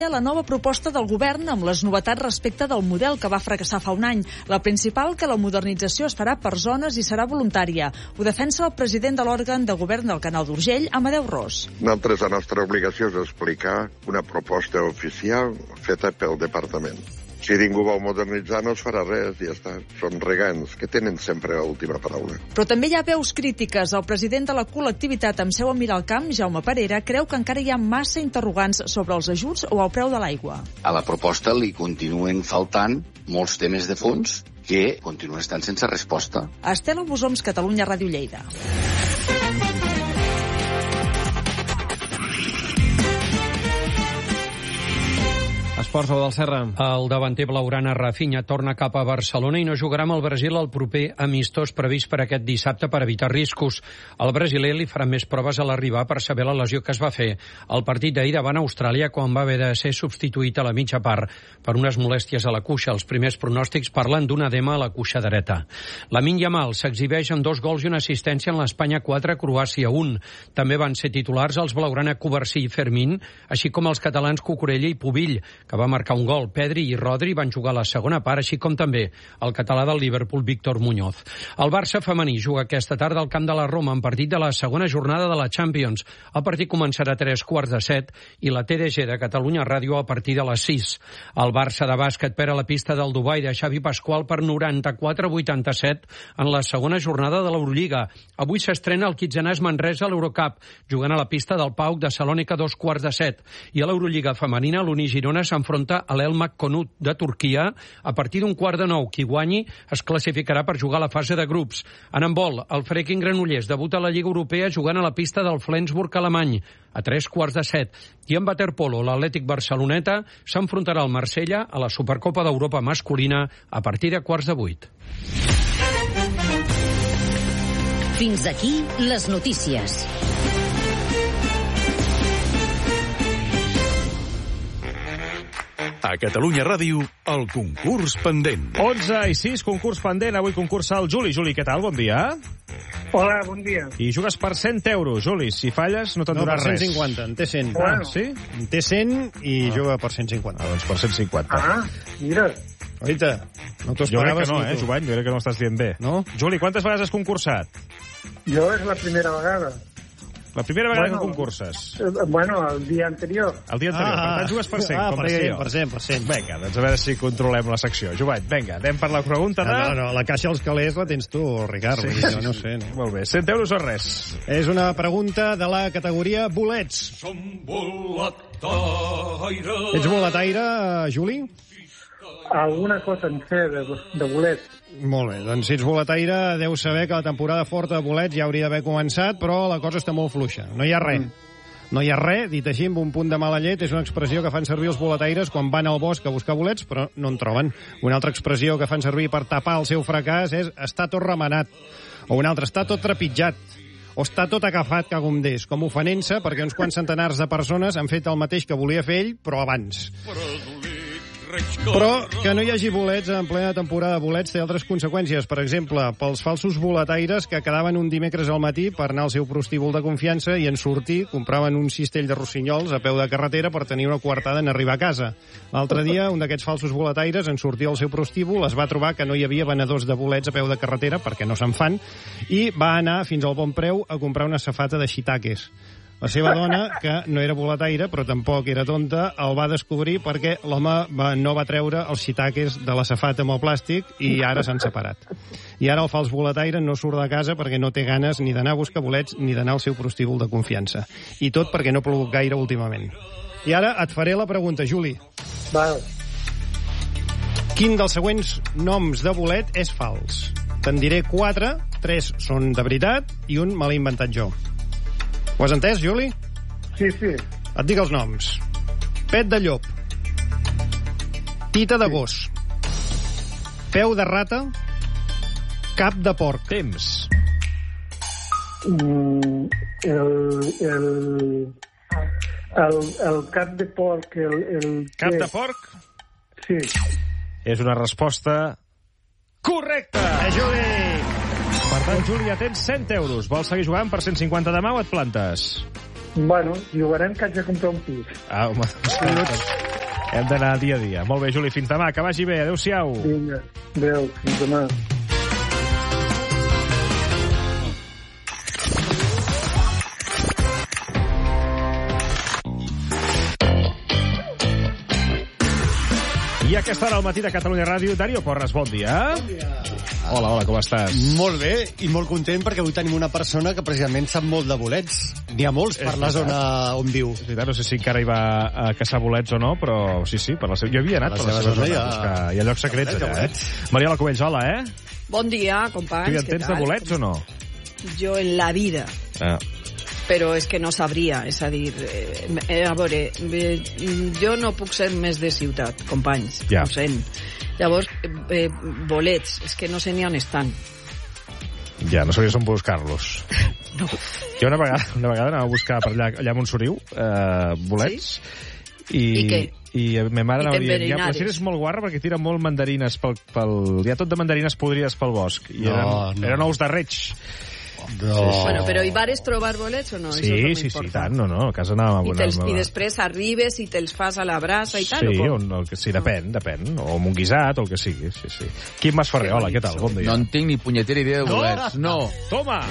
la nova proposta del govern amb les novetats respecte del model que va fracassar fa un any. La principal, que la modernització es farà per zones i serà voluntària. Ho defensa el president de l'òrgan de govern del Canal d'Urgell, Amadeu Ros. Nosaltres, la nostra obligació és explicar una proposta oficial feta pel departament. Si ningú vol modernitzar, no es farà res, i ja està. Són regants, que tenen sempre l'última paraula. Però també hi ha veus crítiques. El president de la col·lectivitat amb seu a Miralcamp, Jaume Parera, creu que encara hi ha massa interrogants sobre els ajuts o el preu de l'aigua. A la proposta li continuen faltant molts temes de fons que continuen estant sense resposta. Estela Bosoms, Catalunya Ràdio Lleida. Esports, del Serra. El davanter blaugrana Rafinha torna cap a Barcelona i no jugarà amb el Brasil el proper amistós previst per aquest dissabte per evitar riscos. El brasiler li farà més proves a l'arribar per saber la lesió que es va fer al partit d'ahir davant Austràlia, quan va haver de ser substituït a la mitja part per unes molèsties a la cuixa. Els primers pronòstics parlen d'un edema a la cuixa dreta. Lamine Yamal s'exhibeix amb 2 gols i una assistència en l'Espanya 4, Croàcia 1. També van ser titulars els blaugrana Covarsí i Fermín, així com els catalans Cucurella i Pubill, que va marcar un gol. Pedri i Rodri van jugar la segona part, així com també el català del Liverpool, Víctor Muñoz. El Barça femení juga aquesta tarda al camp de la Roma en partit de la segona jornada de la Champions. El partit començarà a 3:15 i la TDG de Catalunya Ràdio a partir de les 6. El Barça de bàsquet perd a la pista del Dubai de Xavi Pasqual per 94-87 en la segona jornada de l'Eurolliga. Avui s'estrena el Kitzenàs Manresa a l'Eurocup, jugant a la pista del PAOK de Salònica a 2:15. I a l'Eurolliga femenina, l'Uni Girona s'enfronta a l'Elmak Konut de Turquia a partir d'un 8:45. Qui guanyi es classificarà per jugar a la fase de grups. En handbol, el Freaking Granollers debuta a la Lliga Europea jugant a la pista del Flensburg alemany a 3:15. I en waterpolo, l'Atlètic Barceloneta s'enfrontarà al Marsella a la Supercopa d'Europa masculina a partir de 7:15. Fins aquí les notícies. A Catalunya Ràdio, el concurs pendent. 11:06, concurs pendent. Avui concursa el Juli. Juli, què tal? Bon dia. Hola, bon dia. I jugues per 100 euros, Juli. Si falles, no te'n donarà res. No, per 150. En té 100. Bueno. Sí? En té 100 i juga per 150. Doncs per 150. Mira. Oita, no t'ho Jo crec esperaves que no, ni tu. Jovany? Jo crec que no estàs dient bé. No? Juli, quantes vegades has concursat? Jo és la primera vegada. La primera vegada que concurses. Bueno, el dia anterior. El dia anterior. Per tant, jugues per 100, com deia jo. Per 100. Vinga, doncs a veure si controlem la secció. Jovany, vinga, anem per la pregunta de... No, la caixa dels calés la tens tu, Ricard. Sí. No sé. No. Molt bé, 100 euros o res. És una pregunta de la categoria bolets. Som boletaire. Ets boletaire, Juli? Alguna cosa en sé de bolets. Molt bé, doncs si ets boletaire deus saber que la temporada forta de bolets ja hauria d'haver començat, però la cosa està molt fluixa. No hi ha res. No hi ha res, dit així, amb un punt de mala llet, és una expressió que fan servir els boletaires quan van al bosc a buscar bolets, però no en troben. Una altra expressió que fan servir per tapar el seu fracàs és està tot remenat. O una altra, està tot trepitjat. O està tot agafat, cagomdés, com ofenent-se perquè uns quants centenars de persones han fet el mateix que volia fer ell, però abans. Però que no hi hagi bolets en plena temporada de bolets té altres conseqüències. Per exemple, pels falsos boletaires que quedaven un dimecres al matí per anar al seu prostíbul de confiança i en sortir compraven un cistell de rossinyols a peu de carretera per tenir una coartada en arribar a casa. L'altre dia, un d'aquests falsos boletaires en sortir al seu prostíbul, es va trobar que no hi havia venedors de bolets a peu de carretera, perquè no se'n fan, i va anar fins al Bon Preu a comprar una safata de shiitakes. La seva dona, que no era boletaire, però tampoc era tonta, el va descobrir perquè l'home no va treure els shiitakes de la safata amb el plàstic i ara s'han separat. I ara el fals boletaire no surt de casa perquè no té ganes ni d'anar a buscar bolets ni d'anar al seu prostíbul de confiança. I tot perquè no ha plogut gaire últimament. I ara et faré la pregunta, Juli. Val. Quin dels següents noms de bolet és fals? Te'n diré 4, 3 són de veritat i un me l'he inventat jo. Ho has entès, Juli? Sí. Et dic els noms. Pet de llop. Tita de gos. Peu de rata. Cap de porc. Temps. El cap de porc... Cap de porc? Sí. És una resposta correcta! Juli! Per tant, Juli, ja tens 100 euros. Vols seguir jugant per 150 demà o et plantes? Bueno, jugarem que haig de comprar un pis. Home, Hem d'anar dia a dia. Molt bé, Juli, fins demà, que vagi bé. Adéu-siau. Vinga, adéu, fins demà. I aquesta hora al matí de Catalunya Ràdio, Dario Porres, bon dia. Bon dia. Hola, com estàs? Molt bé, i molt content perquè avui tenim una persona que precisament sap molt de bolets. N'hi ha molts per la zona on viu. És veritat, no sé si encara hi va a caçar bolets o no, però sí, per la seva... Jo havia anat per la seva zona a buscar. Hi ha llocs secrets allà, Mariela Cubells, hola, Bon dia, companys. Tu hi entens de bolets o no? Jo en la vida. Però és que no sabria, és a dir, a veure, jo no puc ser més de ciutat, companys, ho sent. Llavors, bolets, és que no sé ni on estan. Ja, no sabies on buscar-los. No. Jo una vegada anava a buscar per allà a Montsoriu, bolets, I què? I ma mare anava dient, però si eres molt guarra perquè tira molt mandarines pel... Hi ha tot de mandarines podrides pel bosc. I eren ous de reig. No. Bueno, però hi vares trobar bolets o no? Sí, tant, no, a casa anàvem... I després arribes i te'ls fas a la brasa i tal, Sí, depèn, o amb un guisat o el que sigui, sí. Quim Masferrer, hola, què tal? Bon dia. No en tinc ni punyetera idea de bolets, no. Toma!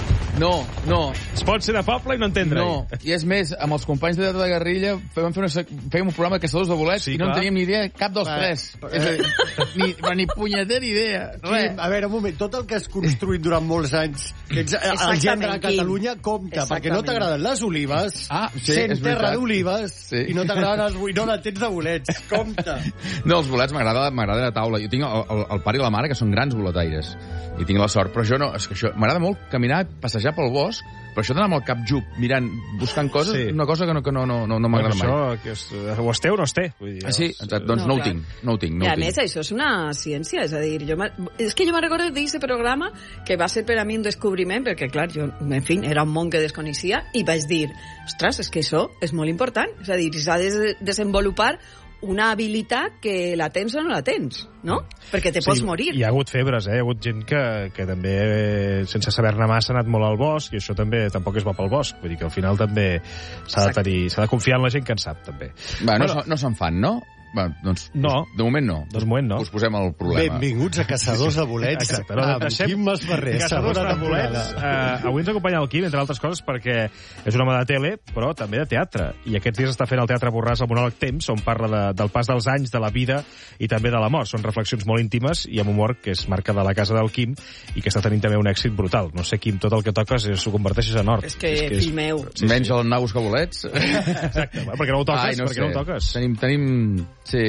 No. Es pot ser de poble i no entendre. No, i és més, amb els companys de Teatre de Guerrilla fèiem un programa de caçadors de bolets i no en teníem ni idea cap dels tres. És a dir, ni punyetera idea. A veure, un moment, tot el que has construït durant molts anys, que ets el gendre de Catalunya, compta, perquè no t'agraden les olives, sent terra d'olives, i no t'agraden els boinoles, tens de bolets, compta. No, els bolets m'agrada la taula. Jo tinc el pare i la mare, que són grans boletaires, i tinc la sort, però jo no, és que això m'agrada molt caminar, passejar pel bosc, però això d'anar amb el cap jup, mirant, buscant coses, una cosa que no m'agrada mai. Això, o es té o no es té. Sí, exacte, doncs no ho tinc. I a més, això és una ciència, és a dir, és que jo me recordo d'aquest programa que va ser per a mi un descobriment, perquè, clar, jo, en fi, era un món que desconeixia, i vaig dir, ostres, és que això és molt important, és a dir, s'ha de desenvolupar una habilitat que la tens o no la tens, no? Perquè te pots morir. Hi ha hagut febres, hi ha hagut gent que també, sense saber-ne massa, ha anat molt al bosc, i això també tampoc és bo pel bosc. Vull dir que al final també s'ha de confiar en la gent que en sap, també. No se'n fan, no? Doncs, no. De moment no. De moment no. Us posem el problema. Benvinguts a Caçadors de Bolets. Exacte. Amb Quim Masferrer. Caçadors de Bolets. Avui ens acompanya el Quim, entre altres coses, perquè és un home de tele, però també de teatre. I aquests dies està fent al Teatre Borràs el monòleg Temps, on parla del pas dels anys, de la vida i també de la mort. Són reflexions molt íntimes i amb humor que és marca de la casa del Quim i que està tenint també un èxit brutal. No sé, Quim, tot el que toques s'ho converteixes en or. És que fill meu. Menys el naus que bolets. Exacte, perquè no ho toques. Tenim... Sí,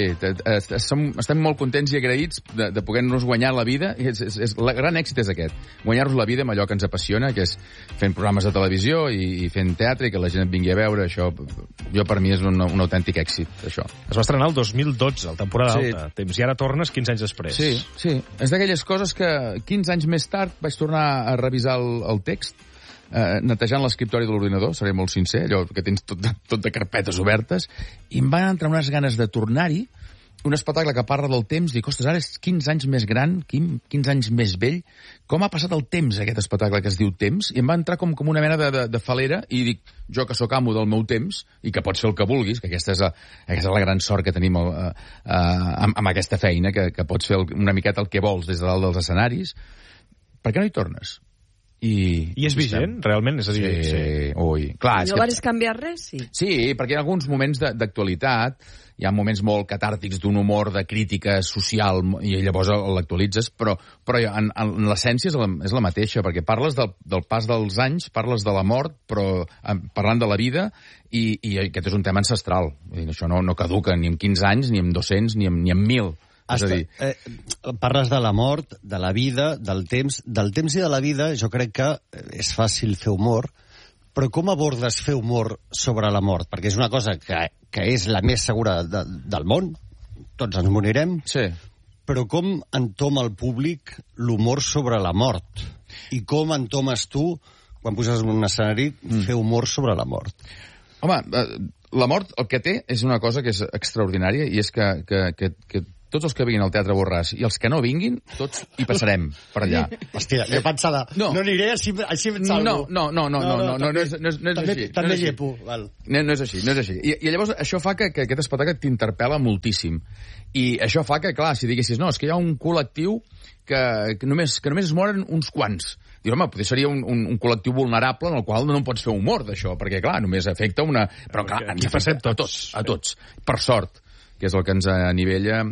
estem molt contents i agraïts de poder-nos guanyar la vida. El gran èxit és aquest, guanyar-nos la vida amb allò que ens apassiona, que és fent programes de televisió i fent teatre i que la gent et vingui a veure. Això, per mi, és un autèntic èxit, això. Es va estrenar el 2012, la temporada alta, temps, i ara tornes 15 anys després. Sí. És d'aquelles coses que 15 anys més tard vaig tornar a revisar el text, netejant l'escriptori de l'ordinador, seré molt sincer, allò que tens tot de carpetes obertes, i em van entrar unes ganes de tornar-hi, un espectacle que parla del temps, dic, ostres, ara és 15 anys més gran, 15 anys més vell, com ha passat el temps, aquest espectacle que es diu Temps, i em va entrar com una mena de falera, i dic, jo que sóc amo del meu temps, i que pots fer el que vulguis, que aquesta és la gran sort que tenim amb aquesta feina, que pots fer una miqueta el que vols des de dalt dels escenaris, per què no hi tornes? I és vigent, realment? És a dir, ui. Clar, no vas canviar res, sí? Sí, perquè hi ha alguns moments d'actualitat, hi ha moments molt catàrtics d'un humor de crítica social, i llavors l'actualitzes, però en l'essència és la mateixa, perquè parles del pas dels anys, parles de la mort, però parlant de la vida, i aquest és un tema ancestral. Això no caduca ni en 15 anys, ni en 200, ni en 1.000. És a dir... Parles de la mort, de la vida, del temps i de la vida. Jo crec que és fàcil fer humor, però com abordes fer humor sobre la mort? Perquè és una cosa que és la més segura del món, tots ens morirem, però com entoma el públic l'humor sobre la mort? I com entomes tu, quan poses en un escenari, fer humor sobre la mort? Home, la mort el que té és una cosa que és extraordinària, i és que tots els que vinguin al Teatre Borràs i els que no vinguin, tots hi passarem per allà. Hòstia, jo pensava, no aniré, així em salvo. No és així. També llepo, val. No és així. I llavors això fa que aquest espectacle t'interpel·la moltíssim. I això fa que, clar, si diguessis, no, és que hi ha un col·lectiu que només es moren uns quants. Dius, home, potser seria un col·lectiu vulnerable en el qual no en pots fer humor d'això, perquè, clar, només afecta una... Però, clar, ens afecta a tots. Per sort, que és el que ens anivella,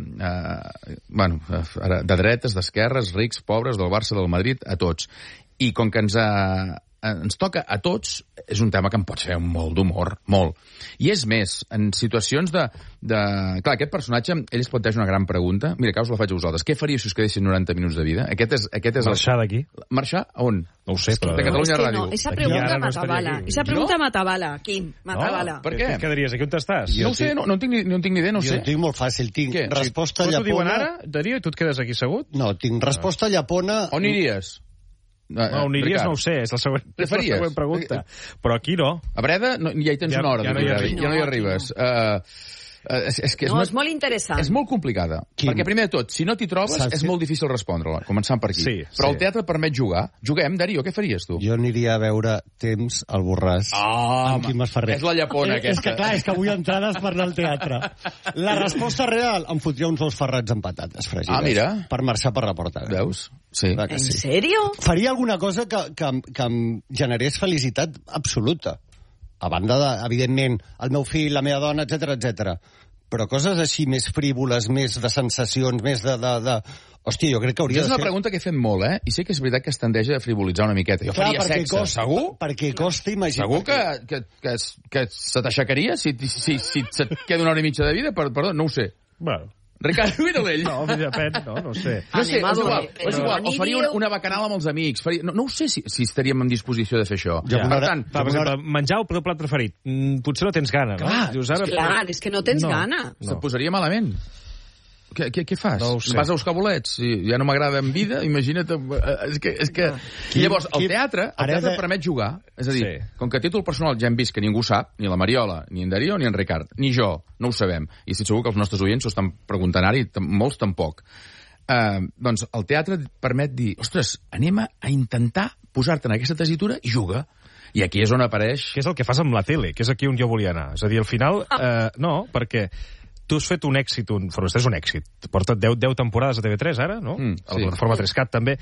de dretes, d'esquerres, rics, pobres, del Barça, del Madrid, a tots. I com que ens toca a tots, és un tema que em pots fer molt d'humor, molt. I és més, en situacions de... Clar, aquest personatge, ell es planteja una gran pregunta. Mira, que us la faig a vosaltres. Què faria si us quedessin 90 minuts de vida? Aquest és Marxar d'aquí? Marxar? A on? No ho sé, però... De Catalunya Ràdio. No, esa pregunta matabala. Esa pregunta matabala, Quim, matabala. Per què? Què quedaries? Aquí on estàs? No ho sé, no tinc ni idea, no ho sé. Jo tinc molt fàcil, tinc resposta llapona... T'ho diuen ara, Darío, i tu et quedes aquí assegut? No, tinc resposta llapona... On iries? No, on aniries no ho sé, és la següent pregunta. Però aquí no. A Breda ja hi tens una hora. Ja no hi arribes. És molt interessant. És molt complicada. Perquè, primer de tot, si no t'hi trobes, és molt difícil respondre-la, començant per aquí. Però el teatre permet jugar. Juguem, Darío, què faries tu? Jo aniria a veure Temps al Borràs amb Quim Masferrer. És la llapona, aquesta. És que, clar, és que vull entrades per anar al teatre. La resposta real, em fotria uns ous ferrats amb patates fregides. Mira. Per marxar per la porta. Veus? Sí. ¿En sèrio? Faria alguna cosa que em generés felicitat absoluta. A banda de, evidentment, el meu fill, la meva dona, etc. Però coses així més frívoles, més de sensacions, més de... Hòstia, jo crec que hauria de ser... És una pregunta que he fet molt, I sé que és veritat que es tendeix a frivolitzar una miqueta. Jo faria sexe, segur? Perquè costa imaginar... Segur que se t'aixecaria si se't queda una hora i mitja de vida? Perdó, no ho sé. Bueno... Ricard, mira-ho ell. No, depèn, no sé. No sé, és igual. O faria una bacanal amb els amics. No ho sé si estaríem en disposició de fer això. Per tant, per exemple, menjar el teu plat preferit. Potser no tens gana, no? Clar, és que no tens gana. Se't posaria malament. Què fas? No ho sé. Vas a buscar bolets? Ja no m'agrada en vida, imagina't... És que... Llavors, el teatre permet jugar. És a dir, com que a títol personal ja hem vist que ningú sap, ni la Mariola, ni en Darío, ni en Ricard, ni jo, no ho sabem. I estic segur que els nostres oients s'ho estan preguntant ara i molts tampoc. Doncs el teatre permet dir, ostres, anem a intentar posar-te en aquesta tessitura i juga. I aquí és on apareix... Que és el que fas amb la tele, que és aquí on jo volia anar. És a dir, al final... No, perquè... Tu has fet un èxit, Forester és un èxit. Porta 10 temporades a TV3 ara, no? A la plataforma 3CAT també.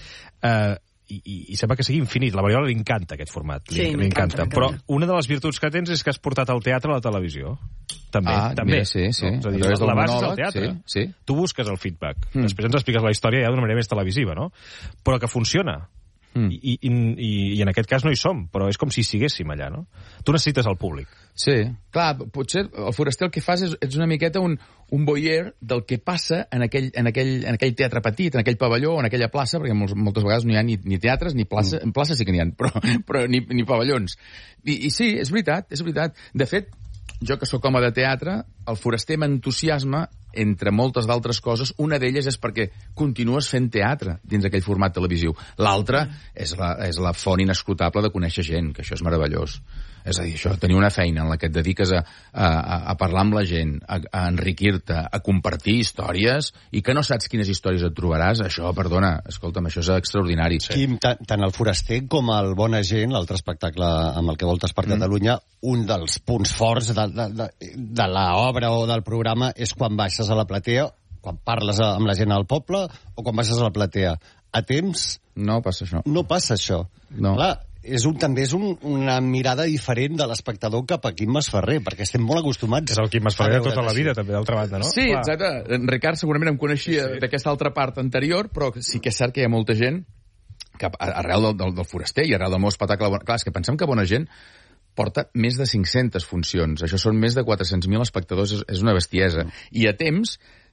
I sembla que sigui infinit. La Mariola li encanta aquest format. Sí, m'encanta. Però una de les virtuts que tens és que has portat el teatre a la televisió. També. Mira, sí. No? És a dir, la base és el teatre. Sí. Tu busques el feedback. Després ens expliques la història ja d'una manera més televisiva, no? Però que funciona. I en aquest cas no hi som, però és com si siguéssim allà, no? Tu necessites el públic. Sí, clar, potser el Forester el que fas és una miqueta un voyeur del que passa en aquell teatre petit, en aquell pavelló, en aquella plaça, perquè moltes vegades no hi ha ni teatres ni places, en places sí que n'hi ha, però ni pavellons. I sí, és veritat. De fet, jo que sóc home de teatre, el Forester m'entusiasma entre moltes d'altres coses. Una d'elles és perquè continues fent teatre dins aquell format televisiu. L'altra és la font inescrutable de conèixer gent, que això és meravellós. És a dir, això, tenir una feina en la que et dediques a parlar amb la gent, a enriquir-te, a compartir històries, i que no saps quines històries et trobaràs, això, perdona, escolta'm, això és extraordinari. Quim, tant el Foraster com el Bona Gent, l'altre espectacle amb el que voltes per Catalunya, un dels punts forts de l'obra o del programa és quan baixes a la platea, quan parles amb la gent al poble, o quan baixes a la platea. A Temps... No passa això. No passa això. No. Clar, també és una mirada diferent de l'espectador cap a Quim Masferrer, perquè estem molt acostumats... És el Quim Masferrer de tota la vida, també, d'altra banda, no? Sí, exacte. En Ricard segurament em coneixia d'aquesta altra part anterior, però sí que és cert que hi ha molta gent que arrel del Foraster i arrel del meu espectacle... Clar, és que pensem que Bona Gent porta més de 500 funcions. Això són més de 400.000 espectadors, és una bestiesa. I a Temps,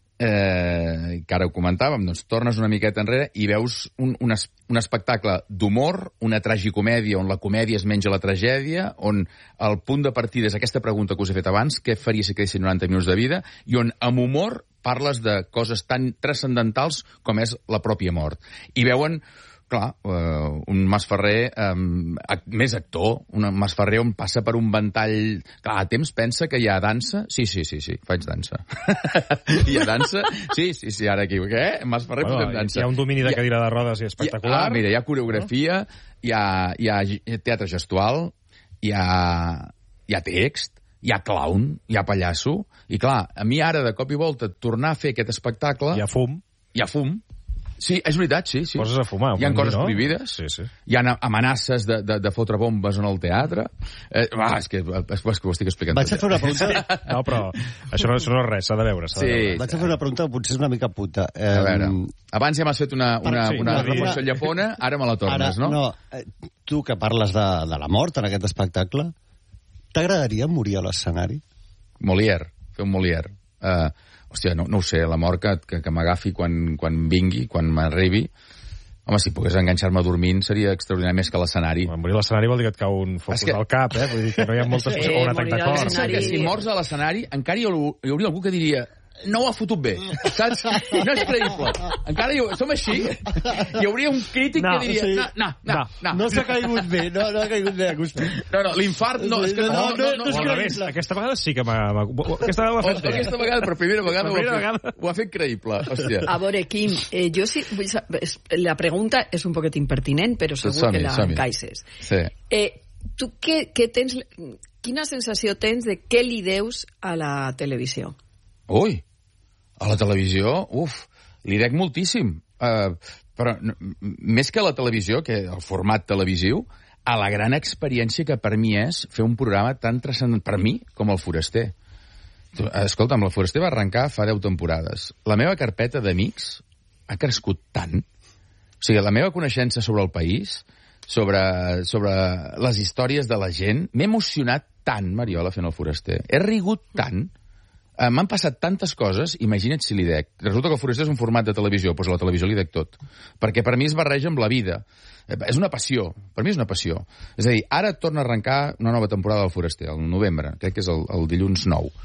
que ara ho comentàvem, doncs tornes una miqueta enrere i veus un espectacle d'humor, una tragicomèdia on la comèdia es menja la tragèdia, on el punt de partida és aquesta pregunta que us he fet abans, què faria si quedessin 90 minuts de vida, i on amb humor parles de coses tan transcendentals com és la pròpia mort. I veuen clar, un Masferrer més actor, un Masferrer on passa per un ventall... Clar, a temps pensa que hi ha dansa. Sí, faig dansa. Hi ha dansa? Sí, ara aquí. Què? Masferrer posem dansa. Hi ha un domini de cadira de rodes i espectacular. Mira, hi ha coreografia, hi ha teatre gestual, hi ha text, hi ha clown, hi ha pallasso, i clar, a mi ara, de cop i volta, tornar a fer aquest espectacle... Hi ha fum. Sí, és veritat, sí. Poses a fumar. Hi ha coses prohibides, sí. Hi ha amenaces de fotre bombes en el teatre. És que ho estic explicant. Vaig a fer una pregunta... No, però això no és res, s'ha de veure. Vaig a fer una pregunta que potser és una mica puta. A veure, abans ja m'has fet una reflexió llepona, ara me la tornes, no? No, tu que parles de la mort en aquest espectacle, t'agradaria morir a l'escenari? Molière, fer un Molière. Hòstia, no ho sé, la mort que m'agafi quan vingui, quan m'arribi. Home, si pogués enganxar-me dormint seria extraordinari més que l'escenari. Morir a l'escenari vol dir que et cau un focus al cap, Vull dir que no hi ha moltes coses, o un atac de cor. Pensa que si mors a l'escenari encara hi hauria algú que diria no ho ha fotut bé, saps? No és creïble. Encara som així. Hi hauria un crític que diria no. No s'ha caigut bé, no ha caigut bé, Agustí. No, l'infart no. És que no és creïble. Aquesta vegada sí que aquesta vegada ho ha fet bé. Aquesta vegada, per primera vegada ho ha fet creïble. Hòstia. A veure, Quim, jo sí... La pregunta és un poquet impertinent, però segur que la encaixes. Sí. Tu què tens... Quina sensació tens de què li deus a la televisió? Ui, a la televisió, li dec moltíssim. Però més que a la televisió, que el format televisiu, a la gran experiència que per mi és fer un programa tan transcendent per mi com el Foraster. Escolta'm, el Foraster va arrencar fa 10 temporades. La meva carpeta d'amics ha crescut tant. O sigui, la meva coneixença sobre el país, sobre les històries de la gent, m'he emocionat tant, Mariola, fent el Foraster. He rigut tant. M'han passat tantes coses, imagina't si li dec. Resulta que el Foraster és un format de televisió, doncs a la televisió li dec tot. Perquè per mi es barreja amb la vida. És una passió, per mi és una passió. És a dir, ara torna a arrencar una nova temporada del Foraster, al novembre, crec que és el dilluns 9.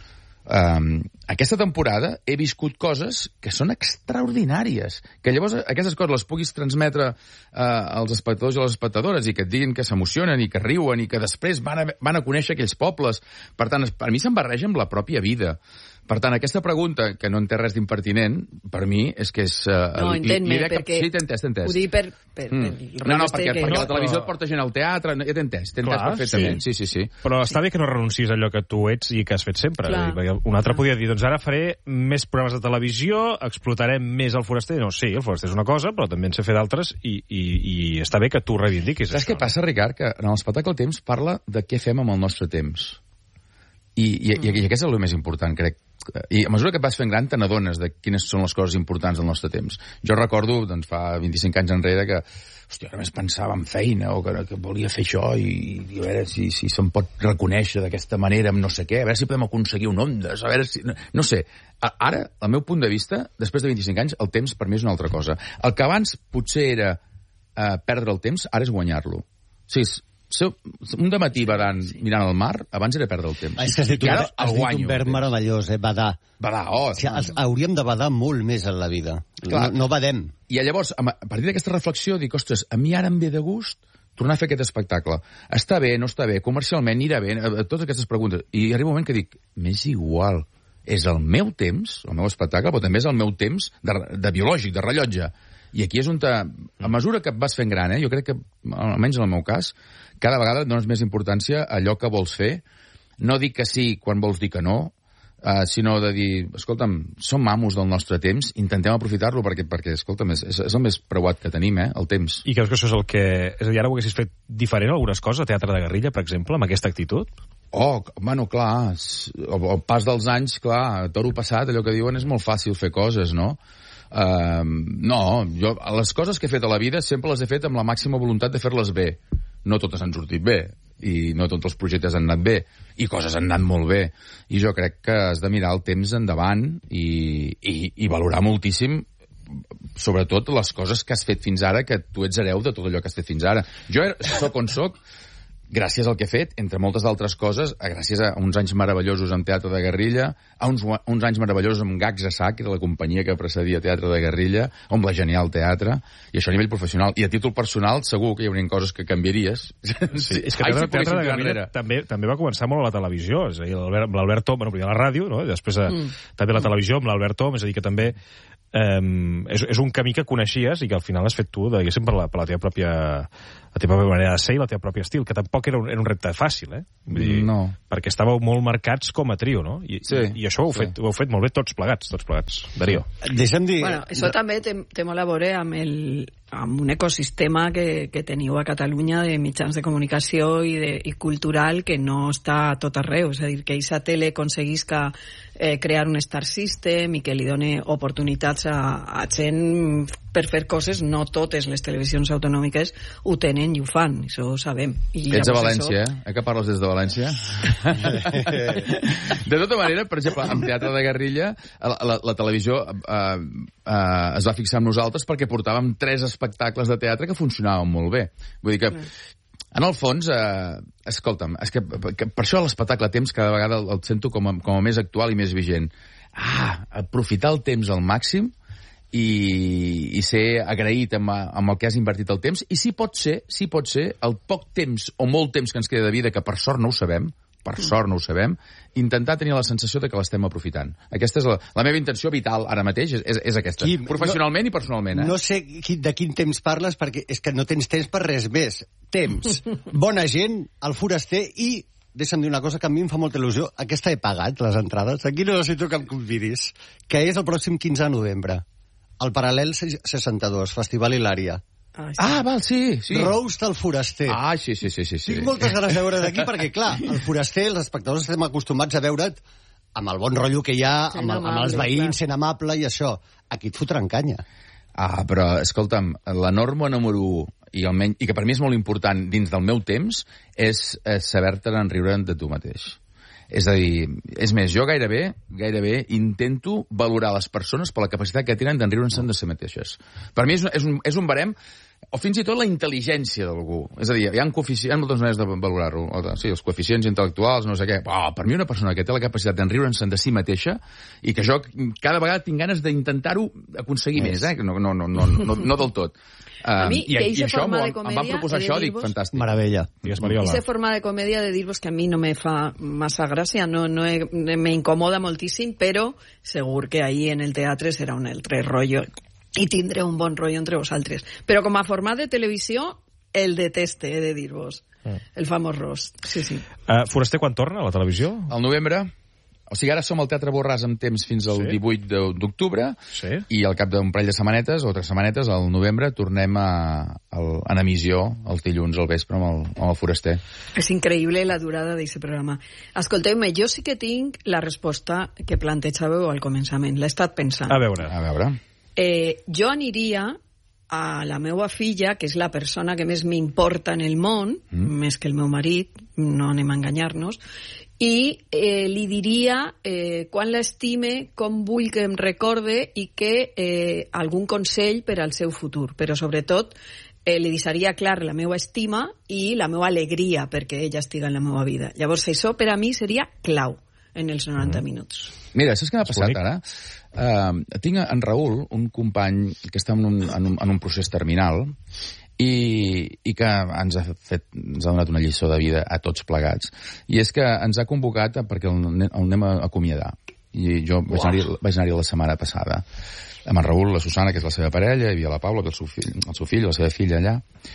Aquesta temporada he viscut coses que són extraordinàries, que llavors aquestes coses les puguis transmetre als espectadors i a les espectadores i que et diguin que s'emocionen i que riuen i que després van a conèixer aquells pobles. Per tant, per mi se'n barreja amb la pròpia vida. Per tant, aquesta pregunta, que no en té res d'impertinent, per mi és que és... No, entén-me, perquè... Sí, t'he entès. Ho dic per No, perquè la televisió et porta gent al teatre, ja t'he entès perfectament. Sí. Però està bé que no renuncis a allò que tu ets i que has fet sempre. Perquè un altre podria dir, doncs ara faré més programes de televisió, explotarem més el Foraster. No, sí, el Foraster és una cosa, però també en sé fer d'altres i està bé que tu reivindiquis això. Saps què passa, Ricard? Que en l'espectacle Temps parla de què fem amb el nostre temps. I aquest és el més important, crec. I a mesura que vas fent gran te n'adones de quines són les coses importants del nostre temps. Jo recordo, doncs, fa 25 anys enrere que, hòstia, només pensava en feina o que volia fer això i a veure si se'm pot reconèixer d'aquesta manera amb no sé què, a veure si podem aconseguir un Ondas, a veure si... No sé. Ara, al meu punt de vista, després de 25 anys, el temps per mi és una altra cosa. El que abans potser era perdre el temps, ara és guanyar-lo. O sigui, un dematí mirant el mar, abans era perdre el temps. És que has dit un verb meravellós, badar. Badar, hauríem de badar molt més en la vida. No badem. I llavors, a partir d'aquesta reflexió, dic, ostres, a mi ara em ve de gust tornar a fer aquest espectacle. Està bé, no està bé, comercialment anirà bé, totes aquestes preguntes. I arriba un moment que dic, m'és igual. És el meu temps, el meu espectacle, però també és el meu temps de biològic, de rellotge. I aquí és on, a mesura que vas fent gran, jo crec que, almenys en el meu cas, cada vegada dones més importància a allò que vols fer. No dic que sí quan vols dir que no, sinó de dir, escolta'm, som amos del nostre temps, intentem aprofitar-lo perquè escolta'm, és el més preuat que tenim, el temps. I creus que això és el que... És a dir, ara ho haguessis fet diferent algunes coses, a Teatre de Guerrilla, per exemple, amb aquesta actitud? Bueno, clar, el pas dels anys, clar, toro passat, allò que diuen, és molt fàcil fer coses, no? No, jo les coses que he fet a la vida sempre les he fet amb la màxima voluntat de fer-les bé. No totes han sortit bé i no tots els projectes han anat bé i coses han anat molt bé i jo crec que has de mirar el temps endavant i valorar moltíssim sobretot les coses que has fet fins ara, que tu ets hereu de tot allò que has fet fins ara. Jo soc on soc gràcies al que he fet, entre moltes d'altres coses, gràcies a uns anys meravellosos amb Teatre de Guerrilla, a uns anys meravellosos amb Gags a Sac, que era la companyia que precedia Teatre de Guerrilla, amb la Genial Teatre, i això a nivell professional. I a títol personal, segur que hi haurien coses que canviaries. Sí, és que Teatre de Guerrilla també va començar molt a la televisió, és a dir, amb l'Albert Tom, bueno, primer a la ràdio, no? I després també a la televisió amb l'Albert Tom, és a dir, que també és un camí que coneixies i que al final has fet tu, diguéssim, per la teva pròpia manera de ser i la teva pròpia estil, que tampoc era un repte fàcil, Vull dir, no. Perquè estàveu molt marcats com a trio, no? I això ho heu fet molt bé tots plegats, Darío. Deixa'm dir... Bueno, això també té molt a veure amb un ecosistema que teniu a Catalunya de mitjans de comunicació i cultural que no està a tot arreu. És a dir, que aquesta tele aconseguisca crear un star system i que li doni oportunitats a gent per fer coses. No totes les televisions autonòmiques ho tenen i ho fan, això ho sabem. Ets de València, que parles des de València? De tota manera, per exemple, amb Teatre de Guerrilla, la televisió es va fixar en nosaltres perquè portàvem 3 espectacles de teatre que funcionaven molt bé. Vull dir que, en el fons, escolta'm, és que per això l'espectacle temps cada vegada el sento com a més actual i més vigent. Aprofitar el temps al màxim i ser agraït amb el que has invertit el temps, i si pot ser el poc temps o molt temps que ens queda de vida, que per sort no ho sabem, intentar tenir la sensació de que l'estem aprofitant. Aquesta és la meva intenció vital ara mateix, és aquesta. Professionalment i personalment. No sé de quin temps parles, perquè és que no tens temps per res més. Temps, bona gent, el foraster i... Deixa'm dir una cosa que a mi em fa molta il·lusió. Aquesta he pagat, les entrades. Aquí no necessito que em convidis. Que és el pròxim 15 de novembre. El Paral·lel 62, Festival Hilària. Val, sí. Roast al foraster. Sí. Tinc moltes ganes de veure d'aquí perquè, clar, el foraster, els espectadors estem acostumats a veure't amb el bon rotllo que hi ha, amb els veïns, sent amable i això. Aquí et fotran canya. Però, escolta'm, la norma número 1, i que per mi és molt important dins del meu temps, és saber-te'n enriure de tu mateix. És a dir, és més, jo gairebé intento valorar les persones per la capacitat que tenen d'enriure'n de si mateixes. Per mi és un barem, o fins i tot la intel·ligència d'algú. És a dir, hi ha moltes maneres de valorar-ho. Sí, els coeficients intel·lectuals, no sé què. Per mi una persona que té la capacitat d'enriure'n de si mateixa i que jo cada vegada tinc ganes d'intentar-ho aconseguir més, no del tot. A mi, I això em va proposar això, dic, fantàstic. Meravella. Aquesta forma de comèdia de dir-vos que a mi no me fa massa gràcia, me incomoda moltíssim, però segur que ahí en el teatre serà un altre rotllo i tindré un bon rotllo entre vosaltres. Però com a format de televisió, el deteste, he de dir-vos. El famós roast. Sí. Foraster, quan torna a la televisió? Al novembre. O sigui, ara som al Teatre Borràs amb temps fins al 18 d'octubre, i al cap d'un parell de setmanetes, o 3 setmanetes, al novembre, tornem en emissió els dilluns al vespre amb el Foraster. És increïble la durada d'aquest programa. Escolteu-me, jo sí que tinc la resposta que plantejàveu al començament. L'he estat pensant. A veure. Jo aniria a la meva filla, que és la persona que més m'importa en el món, més que el meu marit, no anem a enganyar-nos, i li diria quan l'estime, com vull que em recorde i que algun consell per al seu futur, però sobretot li deixaria clar la meva estima i la meva alegria perquè ella estiga en la meva vida. Llavors això per a mi seria clau en els 90 minuts. Mira, saps què m'ha passat ara? Tinc en Raül, un company que està en un procés terminal i que ens ha donat una lliçó de vida a tots plegats. I és que ens ha convocat perquè el anem a acomiadar. I jo vaig anar-hi la setmana passada. Amb en Raül, la Susana, que és la seva parella, hi havia la Paula, que és el seu fill, la seva filla allà.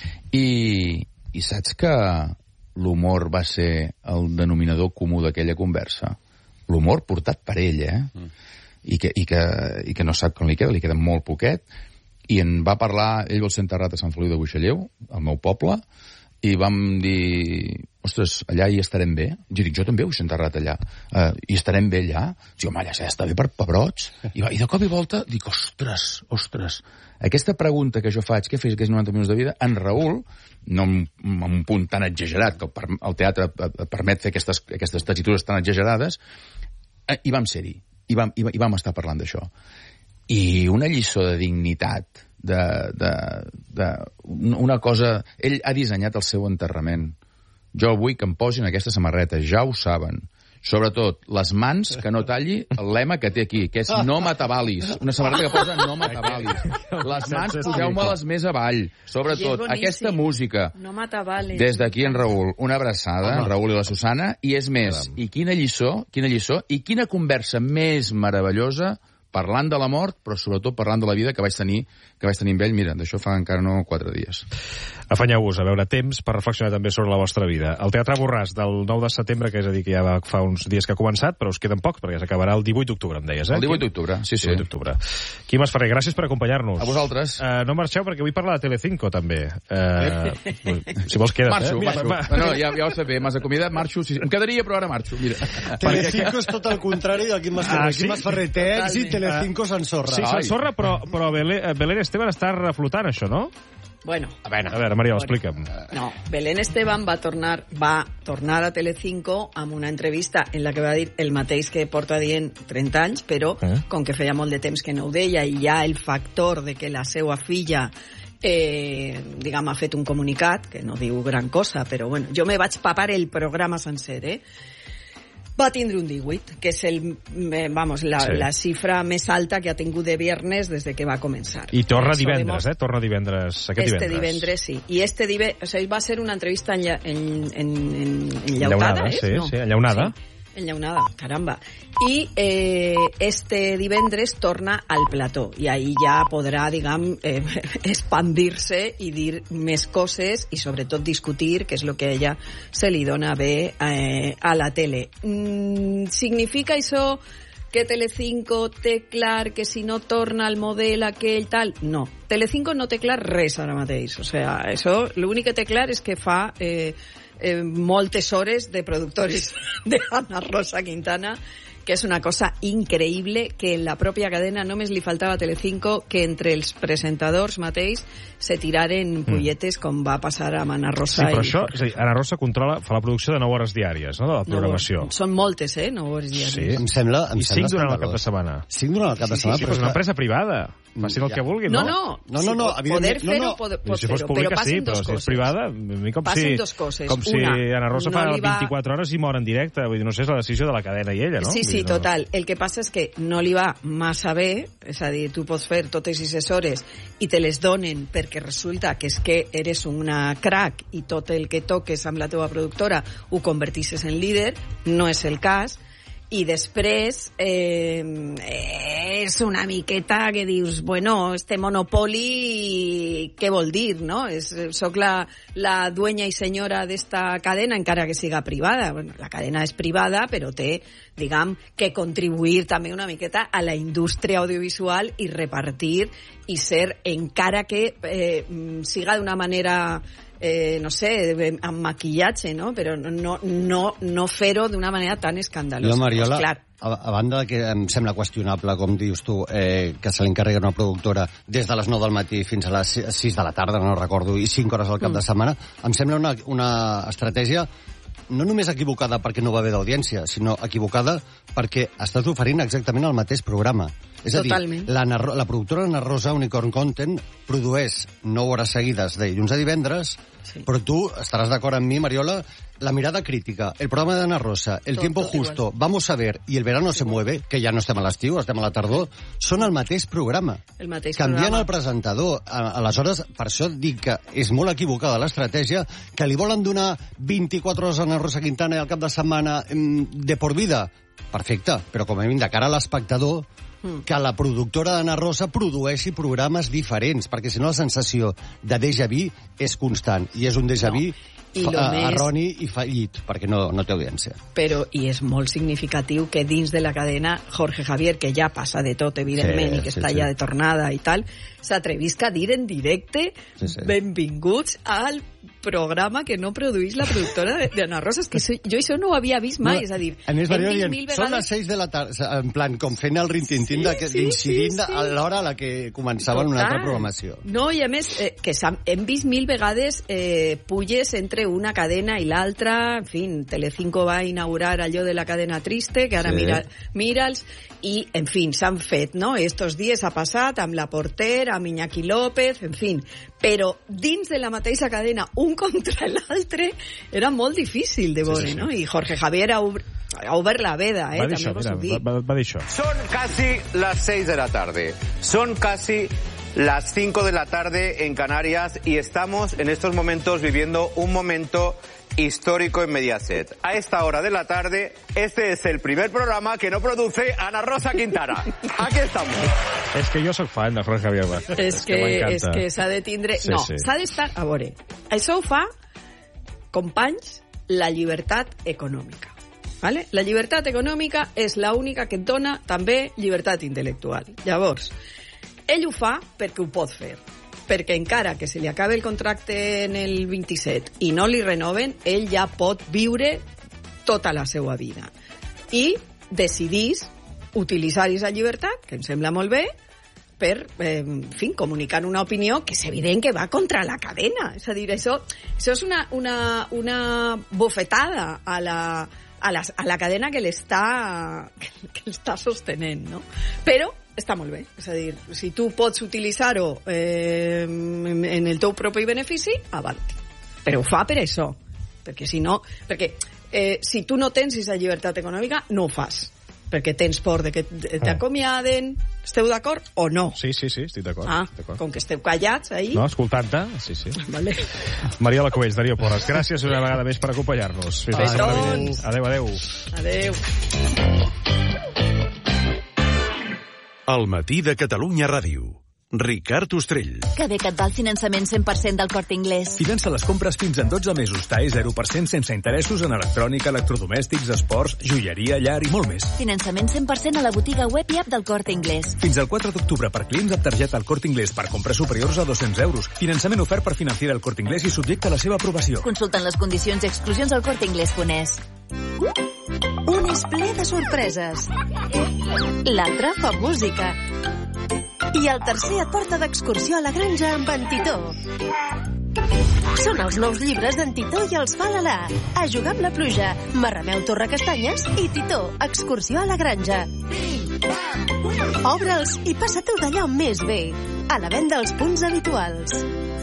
I saps que l'humor va ser el denominador comú d'aquella conversa? L'humor portat per ell, I que no sap com li queda molt poquet. I en va parlar, ell vol ser enterrat a Sant Feliu de Buixalleu, al meu poble, i vam dir, ostres, allà hi estarem bé? Jo dic, jo també vull ser enterrat allà. Hi estarem bé allà? Dic, home, allà s'ha d'estar bé per pebrots. I de cop i volta dic, ostres, aquesta pregunta que jo faig, què fes aquests 90 minuts de vida, en Raül, no amb un punt tan exagerat, que el teatre permet fer aquestes tessitures tan exagerades, i vam ser-hi, i vam estar parlant d'això. I una lliçó de dignitat, una cosa... Ell ha dissenyat el seu enterrament Jo vull que em posin aquesta samarreta, ja ho saben. Sobretot, les mans, que no talli el lema que té aquí, que és no m'atabalis. Una samarreta que posa no m'atabalis. Les mans, poseu-me-les més avall. Sobretot, aquesta música. No m'atabalis. Des d'aquí, en Raül, una abraçada, en Raül i la Susana, i és més, i quina lliçó, i quina conversa més meravellosa parlant de la mort, però sobretot parlant de la vida que vaig tenir amb ell, mira, d'això fa encara no 4 dies. Afanyeu-vos a veure temps per reflexionar també sobre la vostra vida. El Teatre Borràs del 9 de setembre, que és a dir que ja fa uns dies que ha començat, però us queden pocs, perquè s'acabarà el 18 d'octubre, em deies, eh? El 18 d'octubre, sí. 18 d'octubre. Quim Esferrer, gràcies per acompanyar-nos. A vosaltres. No marxeu, perquè vull parlar de Telecinco, també. Si vols, queda't, marxo. No, ja ho sé bé, m'has acomiadat, marxo. Sí. Em quedaria, però ara marxo, mira. Telecinco és tot el contrari del Quim Esferrer. Quim Esferrer té èxit, Telecinco s'ensorra. Sí, s'ensorra, però Belén Esteban està reflotant això, no? Bueno. A veure, Mariela, explica'm. No, Belén Esteban va tornar a Telecinco amb una entrevista en la que va dir el mateix que porta dient 30 anys, però com que feia molt de temps que no ho deia, i ja el factor de que la seva filla ha fet un comunicat, que no diu gran cosa, però bueno, jo me vaig papar el programa sencer, va tindre un 18, que és la xifra més alta que ha tingut de viernes des de que va començar. I torna divendres, Torna divendres, aquest divendres, sí. I va ser una entrevista enllaunada, sí, enllaunada. Sí. Enllaunada, caramba. I este divendres torna al plató i ahí ja podrà, expandir-se i dir més coses i sobretot discutir, que és el que a ella se li dona bé a la tele. Significa això que Telecinco té clar que si no torna al model aquell tal? No. Telecinco no té clar res ara mateix. O sea, això, l'únic que té clar és que fa moltes hores de productores de Ana Rosa Quintana, que és una cosa increïble, que en la pròpia cadena només li faltava a Telecinco que entre els presentadors mateix se tiraren polletes com va passar amb Ana Rosa. Sí, però això, és a dir, Ana Rosa fa la producció de 9 hores diàries, no?, de la programació. Són moltes, 9 hores diàries. Sí, em sembla 5 durant el cap de setmana. 5 durant el cap de setmana, però és una empresa privada. Facin el que vulguin, no? No, poder fer-ho, si fos pública sí, però si és privada, passen dos coses. Com si Ana Rosa fa 24 hores i mor en directe. Vull dir, no sé, és la decisió de la cadena i ella, no? Sí, total. El que passa és que no li va massa bé, és a dir, tu pots fer totes aquestes hores i te les donen perquè resulta que és que eres una crack i tot el que toques amb la teva productora ho convertisses en líder, no és el cas. I després és una miqueta que dius, bueno, este monopoli què vol dir, no? Soc la dueña i senyora d'esta cadena, encara que siga privada. Bueno, la cadena és privada, però té, que contribuir també una miqueta a la indústria audiovisual i repartir i ser, encara que siga d'una manera no sé, amb maquillatge, no? Però no fer-ho d'una manera tan escandalosa. Jo, Mariola, a banda que em sembla qüestionable, com dius tu, que se li encarrega una productora des de les 9 del matí fins a les 6 de la tarda, no recordo, i 5 hores al cap de setmana, em sembla una estratègia no només equivocada perquè no va haver d'audiència, sinó equivocada perquè estàs oferint exactament el mateix programa. És a dir, la productora Ana Rosa, Unicorn Content, produeix 9 hores seguides de dilluns a divendres, però tu estaràs d'acord amb mi, Mariola, la mirada crítica, el programa de Ana Rosa, el tiempo justo, Vamos a ver i el verano se mueve, que ja no estem a l'estiu, estem a la tardor, són el mateix programa. Canvien el presentador. Aleshores, per això dic que és molt equivocada l'estratègia, que li volen donar 24 hores a Ana Rosa Quintana i al cap de setmana de por vida. Perfecte, però com a mínim de cara a l'espectador, que la productora d'Ana Rosa produeixi programes diferents, perquè si no la sensació de déjà vu és constant, i és un déjà vu erroni i fallit, perquè no té audiència. Però, i és molt significatiu que dins de la cadena Jorge Javier, que ja passa de tot, evidentment, i que està ja de tornada i tal, s'atrevisca a dir en directe benvinguts al programa que no produeix la productora d'Ana Rosa. És que jo això no ho havia vist mai, és a dir, a més, són les 6 de la tarda, en plan, com fent el rintintín d'incidint a l'hora a la que començaven una altra programació. No, i a més, que hem vist 1000 vegades pulles entre una cadena i l'altra. En fi, Telecinco va inaugurar allò de la cadena triste, que ara mira'ls, i, en fi, s'han fet, no? Estos dies ha passat amb la Porter, amb Iñaki López, en fi. però dins de la mateixa cadena, un contra l'altre, era molt difícil de veure, no? I Jorge Javier ha obert la veda, va dir també això, va dir això. Son casi las 6 de la tarde. Son casi las 5 de la tarde en Canarias y estamos en estos momentos viviendo un momento histórico en Mediaset. A esta hora de la tarde, este es el primer programa que no produce Ana Rosa Quintana. Aquí estamos. És que jo sóc fan de Jorge Javier. És que s'ha de tindre... Sí, no, sí. s'ha d'estar... A veure, això ho fa, companys, la llibertat econòmica. ¿Vale? La llibertat econòmica és l'única que et dona també llibertat intel·lectual. Llavors, ell ho fa perquè ho pot fer. Perquè encara que se li acabe el contracte en el 27 i no li renoven, ell ja pot viure tota la seva vida. I decidís utilitzar aquesta llibertat, que em sembla molt bé, per, en fi, comunicar una opinió que és evident que va contra la cadena. És a dir, això és una bofetada a la cadena que l'està sostenent, no? Però està molt bé. És a dir, si tu pots utilitzar-ho en el teu propi benefici, avant. Però ho fa per això. Perquè si no... Perquè si tu no tens aquesta llibertat econòmica, no ho fas. Perquè tens por de que t'acomiaden. Esteu d'acord o no? Sí, estic d'acord. Com que esteu callats ahir... No, escoltant-te, sí. Vale. Mariola Covells, Darío Porras, gràcies una vegada més per acompanyar-nos. Fins la setmana vinent. Adéu. Adéu. El matí de Catalunya Ràdio. Ricard Ostrell. Que bé que et va el finançament 100% del Corte Inglés. Finança les compres fins en 12 mesos. TAE 0% sense interessos en electrònica, electrodomèstics, esports, joieria, llar i molt més. Finançament 100% a la botiga web i app del Corte Inglés. Fins al 4 d'octubre per clients amb targeta al Corte Inglés per compres superiors a 200 euros. Finançament ofert per Financiera al Corte Inglés i subjecte a la seva aprovació. Consulten les condicions i exclusions al corteinglés.es. Un és ple de sorpreses. L'altre fa música. I el tercer et porta d'excursió a la granja amb en Titó. Són els nous llibres d'en Titó i els fa l'Alà. A jugar amb la pluja, Marrameu Torrecastanyes i Titó, excursió a la granja. Obre'ls i passa-t'ho d'allò més bé. A la venda als punts habituals.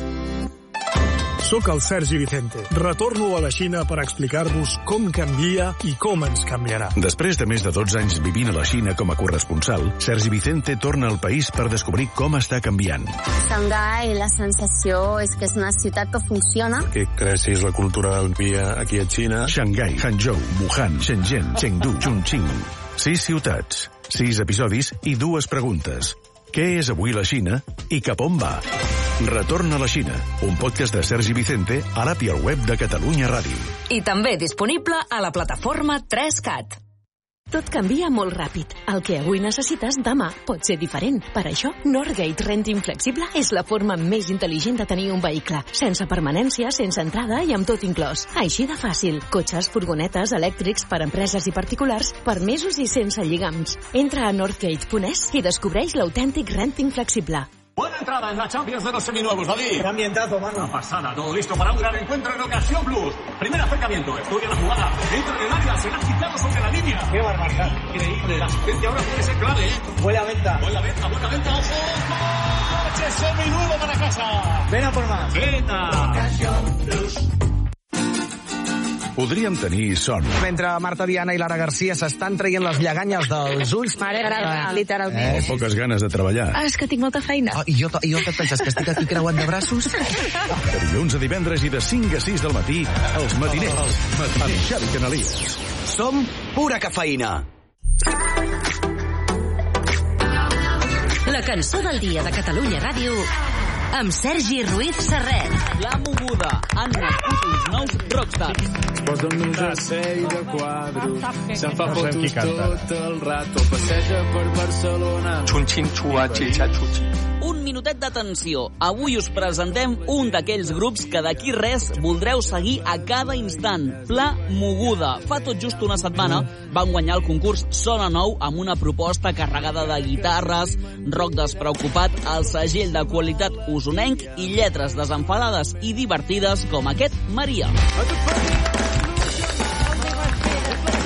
Soc el Sergi Vicente. Retorno a la Xina per explicar-vos com canvia i com ens canviarà. Després de més de 12 anys vivint a la Xina com a corresponsal, Sergi Vicente torna al país per descobrir com està canviant. Xangai, la sensació és que és una ciutat que funciona. ¿Qué crees si es la cultura del día aquí a China? Shanghai, Hangzhou, Wuhan, Shenzhen, Chengdu, Chongqing. 6 ciutats, 6 episodis i 2 preguntes. Què és avui la Xina i cap on va? Retorn a la Xina, un podcast de Sergi Vicente a l'app i al web de Catalunya Ràdio. I també disponible a la plataforma 3CAT. Tot canvia molt ràpid. El que avui necessites, demà pot ser diferent. Per això, Northgate Renting Flexible és la forma més intel·ligent de tenir un vehicle. Sense permanència, sense entrada i amb tot inclòs. Així de fàcil. Cotxes, furgonetes, elèctrics per empreses i particulars, per mesos i sense lligams. Entra a northgate.es i descobreix l'autèntic renting flexible. Buena entrada en la Champions de los seminuevos, David. Qué ambientazo, mano. Pasada, todo listo para un gran encuentro en Ocasión Plus. Primer acercamiento, estudia la jugada. Entra en el área, será quitado sobre la línea. Qué barbaridad. Increíble, la asistencia ahora puede ser clave, ¿eh? Buena venta, ojo. ¡Coche seminuevo para casa! Ven a por más. Venta. Ocasión Plus. Podríem tenir son. Mentre Marta Diana i Lara Garcia s'estan traient les lleganyes dels ulls. Literalment. Poques ganes de treballar. És que tinc molta feina. I jo què et penses, que estic aquí creuant de braços? De dilluns a divendres i de 5 a 6 del matí, els matiners, amb Xavi Canalies. Som pura cafeïna. La cançó del dia de Catalunya Ràdio amb Sergi Ruiz Serret. La moguda. Han nascut uns nous rockstars. Posa'm un jersei de quadros. Se'n fa fotos tot el rato. Passeja per Barcelona. Xunxin, xua, xitxa, xutxi. Un minutet d'atenció. Avui us presentem un d'aquells grups que d'aquí res voldreu seguir a cada instant. Pla Moguda. Fa tot just una setmana van guanyar el concurs Sona Nou amb una proposta carregada de guitarres, rock despreocupat, el segell de qualitat usonenc i lletres desenfadades i divertides com aquest Maria.